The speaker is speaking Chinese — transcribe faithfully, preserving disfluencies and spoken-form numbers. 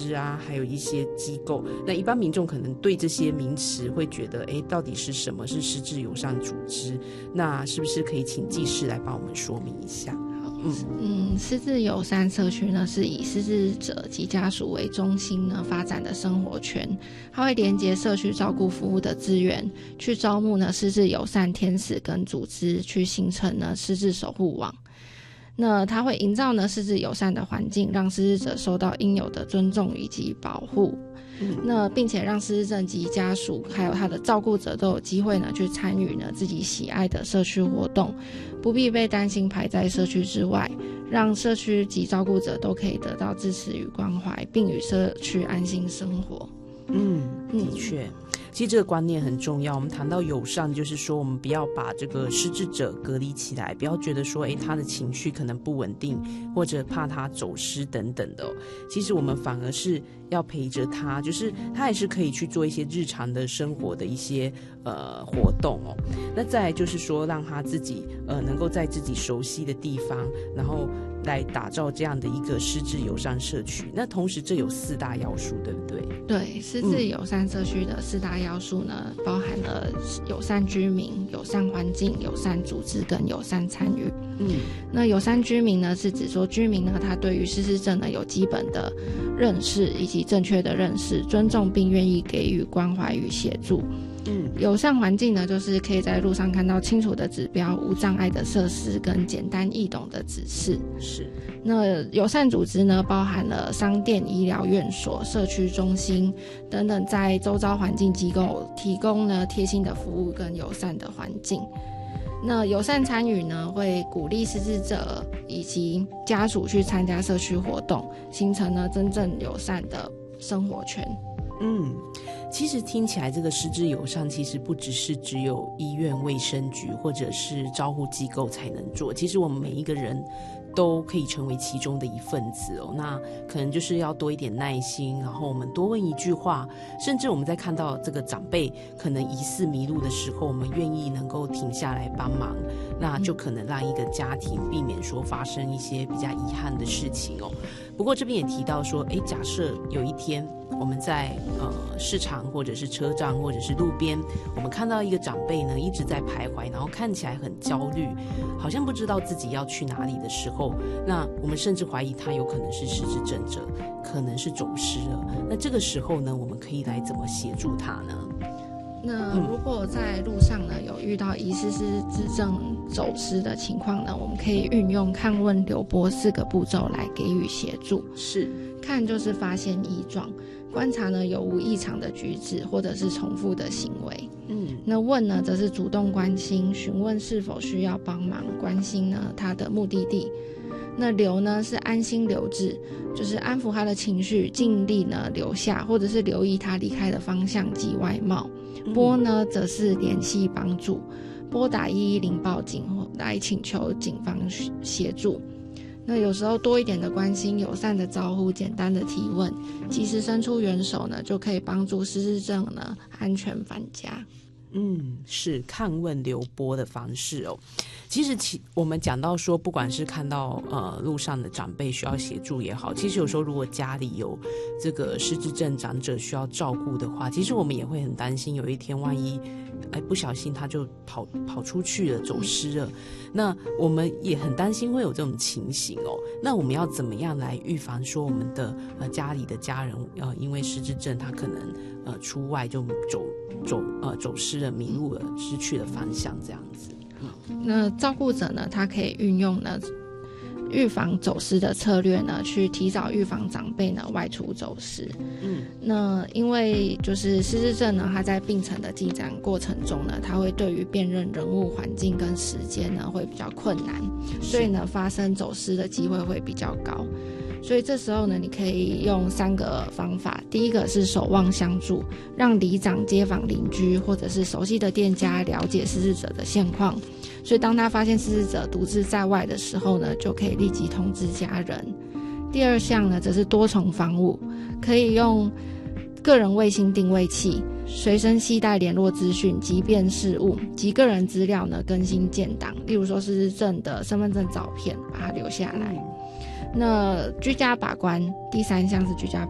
啊，还有一些机构，那一般民众可能对这些名词会觉得，哎，到底是什么是失智友善组织？那是不是可以请技师来帮我们说明一下？ 嗯嗯，失智友善社区呢，是以失智者及家属为中心呢发展的生活圈，它会连接社区照顾服务的资源，去招募呢失智友善天使跟组织，去形成呢失智守护网。那它会营造呢失智友善的环境，让失智者受到应有的尊重以及保护。嗯、那并且让失智症及家属还有他的照顾者都有机会呢去参与呢自己喜爱的社区活动，不必被担心排在社区之外，让社区及照顾者都可以得到支持与关怀，并与社区安心生活。 嗯，的确。其实这个观念很重要，我们谈到友善，就是说我们不要把这个失智者隔离起来，不要觉得说，哎，他的情绪可能不稳定，或者怕他走失等等的、哦。其实我们反而是要陪着他，就是他还是可以去做一些日常的生活的一些呃活动哦。那再来就是说，让他自己呃能够在自己熟悉的地方，然后来打造这样的一个失智友善社区。那同时这有四大要素，对不对？ 对，失智友善社区的四大要素呢，嗯、包含了友善居民、友善环境、友善组织跟友善参与。嗯，那友善居民呢，是指说居民呢，他对于失智症呢有基本的认识以及正确的认识，尊重并愿意给予关怀与协助。嗯，友善环境呢，就是可以在路上看到清楚的指标、无障碍的设施跟简单易懂的指示。 是。 那友善组织呢，包含了商店、医疗院所、社区中心等等，在周遭环境机构提供呢贴心的服务跟友善的环境。那友善参与呢，会鼓励失智者以及家属去参加社区活动，形成呢真正友善的生活圈。 嗯，其实听起来这个失智友善其实不只是只有医院卫生局或者是照护机构才能做，其实我们每一个人都可以成为其中的一份子哦。那可能就是要多一点耐心，然后我们多问一句话，甚至我们在看到这个长辈可能疑似迷路的时候，我们愿意能够停下来帮忙，那就可能让一个家庭避免说发生一些比较遗憾的事情哦。不过这边也提到说，诶，假设有一天我们在呃市场或者是车站或者是路边，我们看到一个长辈呢一直在徘徊，然后看起来很焦虑，好像不知道自己要去哪里的时候，那我们甚至怀疑他有可能是失智症者，可能是走失了。那这个时候呢，我们可以来怎么协助他呢？ 那如果在路上呢有遇到疑似失智症走失的情况呢，我们可以运用看问留拨四个步骤来给予协助。 是， 看就是发现异状，观察呢有无异常的举止或者是重复的行为。嗯，那问呢则是主动关心，询问是否需要帮忙，关心呢他的目的地。那留呢是安心留置，就是安抚他的情绪，尽力呢留下，或者是留意他离开的方向及外貌。拨呢则是联系帮助，拨打一一零报警来请求警方协助。那有时候多一点的关心、友善的招呼、简单的提问，及时伸出援手呢，就可以帮助失智症呢安全返家。 嗯，是看问留拨的方式哦。其实其我们讲到说，不管是看到呃路上的长辈需要协助也好，其实有时候如果家里有这个失智症长者需要照顾的话，其实我们也会很担心，有一天万一哎不小心他就跑跑出去了，走失了，那我们也很担心会有这种情形哦。那我们要怎么样来预防说我们的呃家里的家人呃因为失智症他可能呃出外就走走呃走失了、迷路了、失去了方向这样子？ 那照顾者呢，他可以运用呢预防走失的策略呢，去提早预防长辈呢外出走失。嗯，那因为就是失智症呢，它在病程的进展过程中呢，它会对于辨认人物、环境跟时间呢会比较困难，所以呢发生走失的机会会比较高。所以这时候呢，你可以用三个方法。第一个是守望相助，让里长、街坊邻居或者是熟悉的店家了解失智者的现况。所以当他发现失智者独自在外的时候呢，就可以立即通知家人。第二项呢，则是多重防务，可以用个人卫星定位器随身携带联络资讯及辨识物及个人资料呢更新建档，例如说失智症的身份证照片，把它留下来。那居家把关，第三项是居家